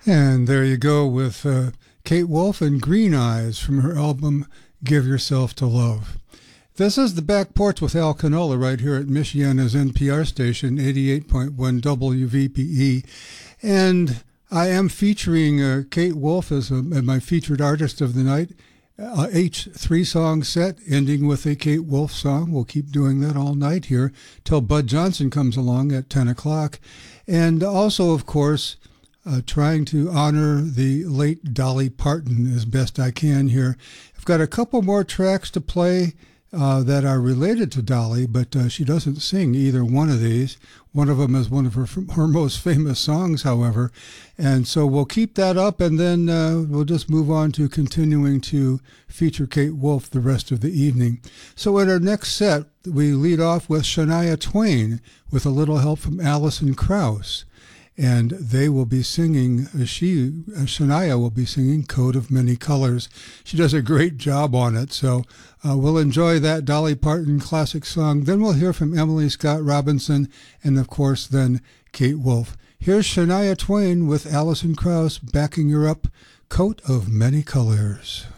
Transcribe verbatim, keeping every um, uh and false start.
And there you go with uh, Kate Wolf and Green Eyes from her album Give Yourself to Love. This is The Back Porch with Al Canola right here at Michiana's N P R station, eighty-eight point one W V P E. And I am featuring uh, Kate Wolf as a, my featured artist of the night. Uh, H three-song set, ending with a Kate Wolf song. We'll keep doing that all night here till Bud Johnson comes along at ten o'clock. And also, of course, uh, trying to honor the late Dolly Parton as best I can here. I've got a couple more tracks to play uh, that are related to Dolly, but uh, she doesn't sing either one of these. One of them is one of her, her most famous songs, however. And so we'll keep that up, and then uh, we'll just move on to continuing to feature Kate Wolf the rest of the evening. So in our next set, we lead off with Shania Twain with a little help from Alison Krauss. And they will be singing, uh, she, uh, Shania will be singing Coat of Many Colors. She does a great job on it, so uh, we'll enjoy that Dolly Parton classic song. Then we'll hear from Emily Scott Robinson, and of course then Kate Wolf. Here's Shania Twain with Alison Krauss backing her up, Coat of Many Colors.